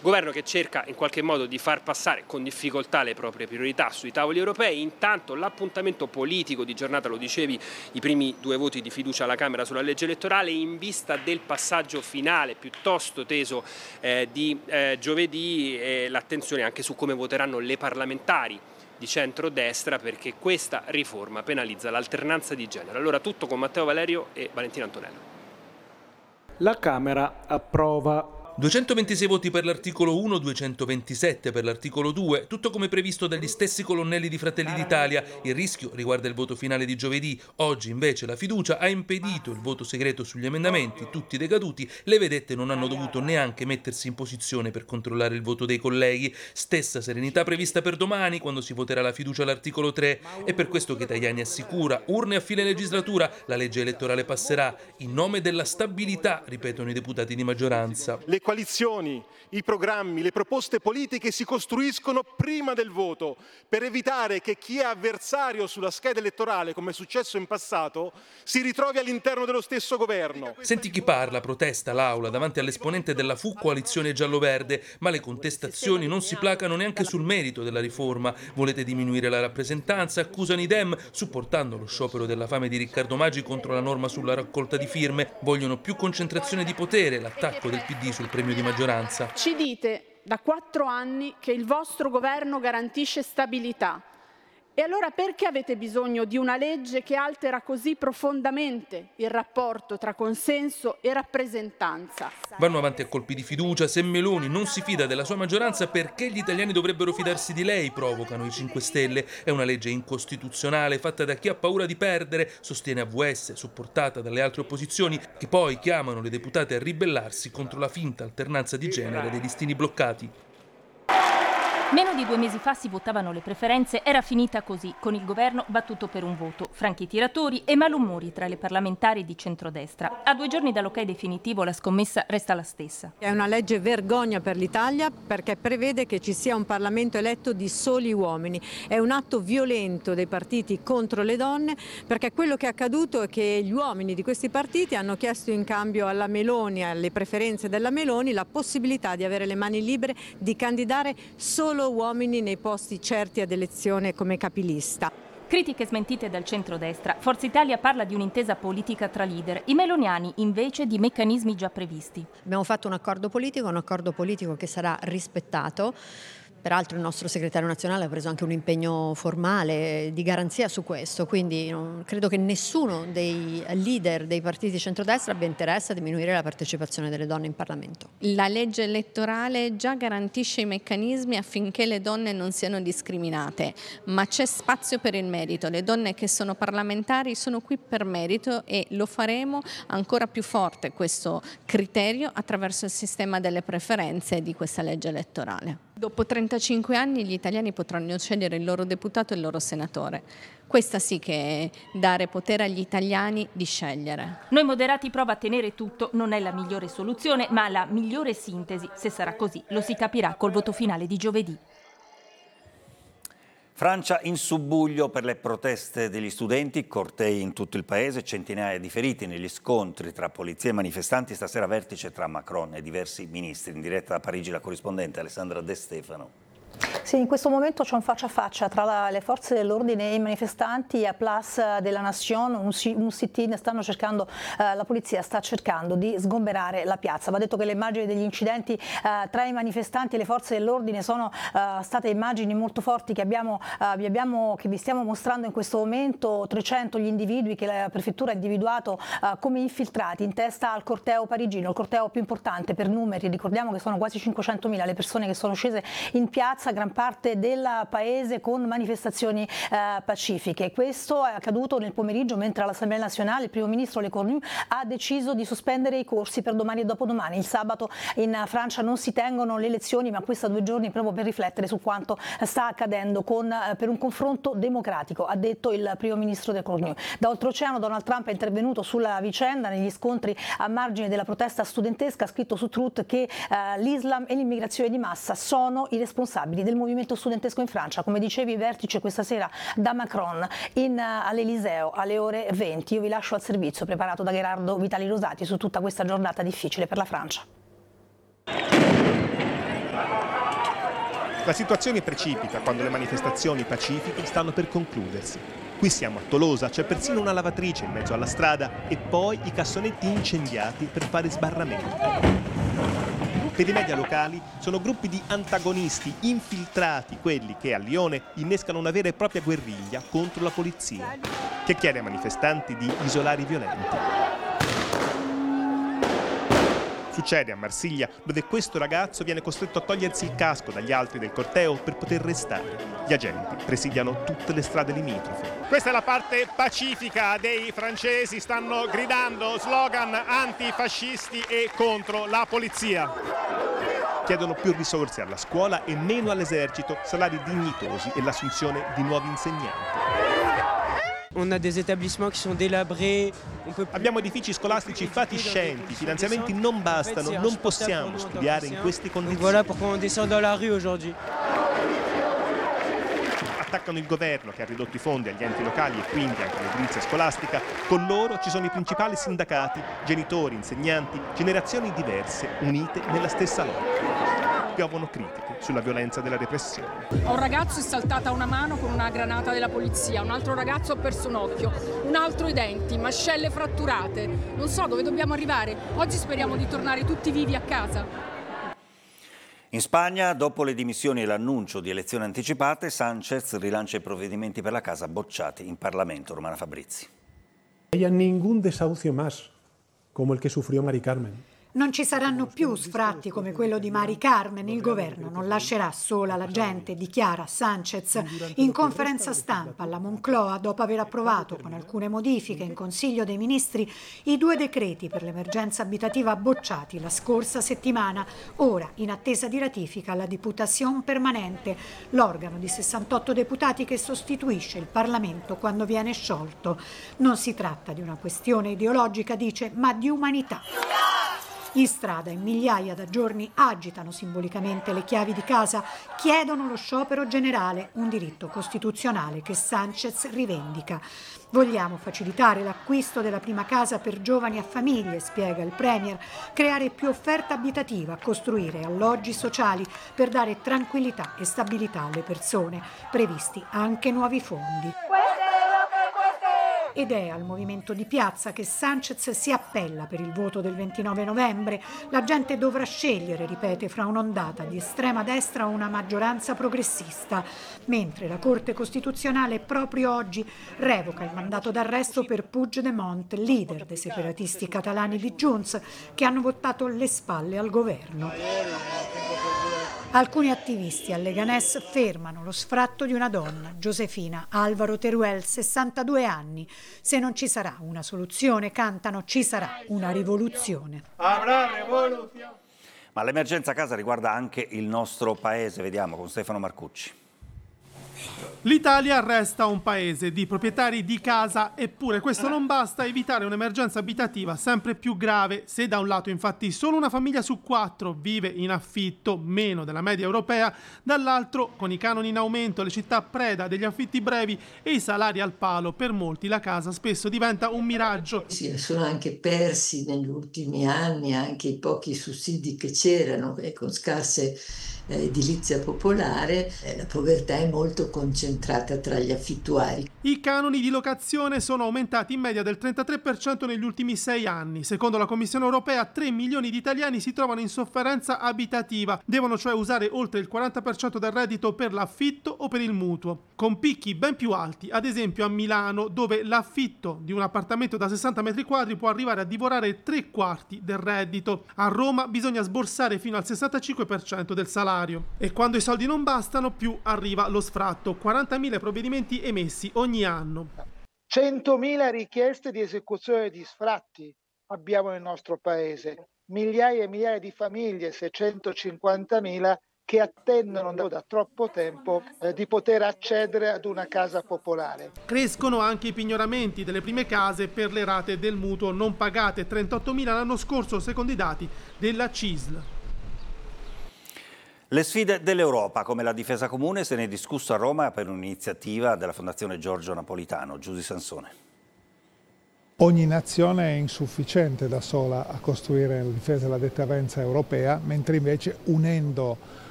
Governo che cerca in qualche modo di far passare con difficoltà le proprie priorità sui tavoli europei. Intanto l'appuntamento politico di giornata, lo dicevi, i primi 2 voti di fiducia alla Camera sulla legge elettorale in vista del passaggio finale piuttosto teso di giovedì, e l'attenzione anche su come voteranno le parlamentari di centrodestra, perché questa riforma penalizza l'alternanza di genere. Allora tutto con Matteo Valerio e Valentina Antonello. La Camera approva. 226 voti per l'articolo 1, 227 per l'articolo 2, tutto come previsto dagli stessi colonnelli di Fratelli d'Italia. Il rischio riguarda il voto finale di giovedì. Oggi invece la fiducia ha impedito il voto segreto sugli emendamenti, tutti decaduti. Le vedette non hanno dovuto neanche mettersi in posizione per controllare il voto dei colleghi. Stessa serenità prevista per domani, quando si voterà la fiducia all'articolo 3. È per questo che Tajani assicura: urne a fine legislatura, la legge elettorale passerà in nome della stabilità, ripetono i deputati di maggioranza. Le coalizioni, i programmi, le proposte politiche si costruiscono prima del voto per evitare che chi è avversario sulla scheda elettorale, come è successo in passato, si ritrovi all'interno dello stesso governo. Senti chi parla, protesta l'Aula davanti all'esponente della Fu Coalizione Giallo-Verde, ma le contestazioni non si placano neanche sul merito della riforma. Volete diminuire la rappresentanza, accusano i Dem, supportando lo sciopero della fame di Riccardo Maggi contro la norma sulla raccolta di firme. Vogliono più concentrazione di potere, l'attacco del PD sul premio di maggioranza. Ci dite da 4 anni che il vostro governo garantisce stabilità. E allora perché avete bisogno di una legge che altera così profondamente il rapporto tra consenso e rappresentanza? Vanno avanti a colpi di fiducia. Se Meloni non si fida della sua maggioranza, perché gli italiani dovrebbero fidarsi di lei? Provocano i 5 Stelle. È una legge incostituzionale fatta da chi ha paura di perdere, sostiene AVS, supportata dalle altre opposizioni, che poi chiamano le deputate a ribellarsi contro la finta alternanza di genere dei listini bloccati. Meno di 2 mesi fa si votavano le preferenze, era finita così, con il governo battuto per un voto, franchi tiratori e malumori tra le parlamentari di centrodestra. A 2 giorni dall'ok definitivo la scommessa resta la stessa. È una legge vergogna per l'Italia perché prevede che ci sia un Parlamento eletto di soli uomini. È un atto violento dei partiti contro le donne, perché quello che è accaduto è che gli uomini di questi partiti hanno chiesto in cambio alla Meloni, alle preferenze della Meloni, la possibilità di avere le mani libere di candidare solo uomini nei posti certi ad elezione come capilista. Critiche smentite dal centrodestra. Forza Italia parla di un'intesa politica tra leader. I meloniani invece di meccanismi già previsti. Abbiamo fatto un accordo politico che sarà rispettato. Peraltro il nostro segretario nazionale ha preso anche un impegno formale di garanzia su questo, quindi credo che nessuno dei leader dei partiti di centrodestra abbia interesse a diminuire la partecipazione delle donne in Parlamento. La legge elettorale già garantisce i meccanismi affinché le donne non siano discriminate, ma c'è spazio per il merito. Le donne che sono parlamentari sono qui per merito e lo faremo ancora più forte questo criterio attraverso il sistema delle preferenze di questa legge elettorale. Dopo 35 anni gli italiani potranno scegliere il loro deputato e il loro senatore. Questa sì che è dare potere agli italiani di scegliere. Noi moderati prova a tenere tutto, non è la migliore soluzione, ma la migliore sintesi. Se sarà così, lo si capirà col voto finale di giovedì. Francia in subbuglio per le proteste degli studenti, cortei in tutto il paese, centinaia di feriti negli scontri tra polizia e manifestanti. Stasera vertice tra Macron e diversi ministri. In diretta da Parigi la corrispondente Alessandra De Stefano. Sì, in questo momento c'è un faccia a faccia tra le forze dell'ordine e i manifestanti a Place de la Nation, un sit-in, la polizia sta cercando di sgomberare la piazza. Va detto che le immagini degli incidenti tra i manifestanti e le forze dell'ordine sono state immagini molto forti che vi stiamo mostrando in questo momento. 300 gli individui che la prefettura ha individuato come infiltrati in testa al corteo parigino, il corteo più importante per numeri. Ricordiamo che sono quasi 500.000 le persone che sono scese in piazza, gran parte del paese con manifestazioni pacifiche. Questo è accaduto nel pomeriggio mentre all'Assemblea nazionale il primo ministro Lecornu ha deciso di sospendere i corsi per domani e dopodomani. Il sabato in Francia non si tengono le elezioni, ma questa 2 giorni proprio per riflettere su quanto sta accadendo per un confronto democratico, ha detto il primo ministro Lecornu. Da oltreoceano Donald Trump è intervenuto sulla vicenda negli scontri a margine della protesta studentesca, ha scritto su Truth che l'Islam e l'immigrazione di massa sono i responsabili del movimento studentesco in Francia. Come dicevi, vertice questa sera da Macron all'Eliseo alle ore 20. Io vi lascio al servizio preparato da Gerardo Vitali Rosati su tutta questa giornata difficile per la Francia. La situazione precipita quando le manifestazioni pacifiche stanno per concludersi. Qui siamo a Tolosa, c'è persino una lavatrice in mezzo alla strada e poi i cassonetti incendiati per fare sbarramenti. Per i media locali sono gruppi di antagonisti infiltrati, quelli che a Lione innescano una vera e propria guerriglia contro la polizia, che chiede ai manifestanti di isolare i violenti. Succede a Marsiglia, dove questo ragazzo viene costretto a togliersi il casco dagli altri del corteo per poter restare. Gli agenti presidiano tutte le strade limitrofe. Questa è la parte pacifica dei francesi, stanno gridando slogan antifascisti e contro la polizia. Chiedono più risorse alla scuola e meno all'esercito, salari dignitosi e l'assunzione di nuovi insegnanti. Abbiamo edifici scolastici fatiscenti, i finanziamenti non bastano, non possiamo studiare in queste condizioni. Attaccano il governo che ha ridotto i fondi agli enti locali e quindi anche all'edilizia scolastica. Con loro ci sono i principali sindacati, genitori, insegnanti, generazioni diverse unite nella stessa lotta. Piovono critiche sulla violenza della repressione. A un ragazzo è saltata una mano con una granata della polizia, un altro ragazzo ha perso un occhio, un altro i denti, mascelle fratturate. Non so dove dobbiamo arrivare. Oggi speriamo di tornare tutti vivi a casa. In Spagna, dopo le dimissioni e l'annuncio di elezioni anticipate, Sánchez rilancia i provvedimenti per la casa bocciati in Parlamento. Romana Fabrizi. No hay ningún desahucio más como el que sufrió Mari Carmen. Non ci saranno più sfratti come quello di Mari Carmen. Il governo non lascerà sola la gente, dichiara Sánchez in conferenza stampa alla Moncloa dopo aver approvato con alcune modifiche in Consiglio dei Ministri i 2 decreti per l'emergenza abitativa bocciati la scorsa settimana. Ora, in attesa di ratifica, la Diputación Permanente, l'organo di 68 deputati che sostituisce il Parlamento quando viene sciolto. Non si tratta di una questione ideologica, dice, ma di umanità. In strada in migliaia da giorni agitano simbolicamente le chiavi di casa, chiedono lo sciopero generale, un diritto costituzionale che Sánchez rivendica. Vogliamo facilitare l'acquisto della prima casa per giovani a famiglie, spiega il Premier, creare più offerta abitativa, costruire alloggi sociali per dare tranquillità e stabilità alle persone, previsti anche nuovi fondi. Ed è al movimento di piazza che Sánchez si appella per il voto del 29 novembre. La gente dovrà scegliere, ripete, fra un'ondata di estrema destra o una maggioranza progressista, mentre la Corte Costituzionale proprio oggi revoca il mandato d'arresto per Puigdemont, leader dei separatisti catalani di Junts, che hanno votato le spalle al governo. Alcuni attivisti al Leganés fermano lo sfratto di una donna, Josefina Álvaro Teruel, 62 anni. Se non ci sarà una soluzione, cantano, ci sarà una rivoluzione. Ma l'emergenza casa riguarda anche il nostro paese, vediamo con Stefano Marcucci. L'Italia resta un paese di proprietari di casa, eppure questo non basta a evitare un'emergenza abitativa sempre più grave. Se da un lato infatti solo una famiglia su 4 vive in affitto, meno della media europea, dall'altro con i canoni in aumento, le città preda degli affitti brevi e i salari al palo, per molti la casa spesso diventa un miraggio. Si sono anche persi negli ultimi anni anche i pochi sussidi che c'erano e con scarse edilizia popolare, la povertà è molto concentrata tra gli affittuari. I canoni di locazione sono aumentati in media del 33% negli ultimi 6 anni. Secondo la Commissione europea, 3 milioni di italiani si trovano in sofferenza abitativa. Devono cioè usare oltre il 40% del reddito per l'affitto o per il mutuo, con picchi ben più alti, ad esempio a Milano, dove l'affitto di un appartamento da 60 metri quadri può arrivare a divorare 3/4 del reddito. A Roma bisogna sborsare fino al 65% del salario. E quando i soldi non bastano più arriva lo sfratto, 40.000 provvedimenti emessi ogni anno. 100.000 richieste di esecuzione di sfratti abbiamo nel nostro paese, migliaia e migliaia di famiglie, 650.000, che attendono da troppo tempo di poter accedere ad una casa popolare. Crescono anche i pignoramenti delle prime case per le rate del mutuo non pagate, 38.000 l'anno scorso secondo i dati della CISL. Le sfide dell'Europa, come la difesa comune, se ne è discusso a Roma per un'iniziativa della Fondazione Giorgio Napolitano. Giusy Sansone. Ogni nazione è insufficiente da sola a costruire la difesa e la deterrenza europea, mentre invece unendo